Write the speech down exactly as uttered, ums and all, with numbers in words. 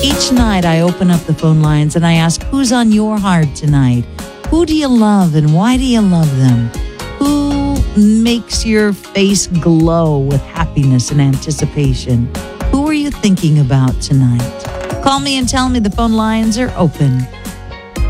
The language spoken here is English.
Each night I open up the phone lines and I ask, who's on your heart tonight? Who do you love and why do you love them? Who makes your face glow with happiness and anticipation? Who are you thinking about tonight? Call me and tell me. The phone lines are open.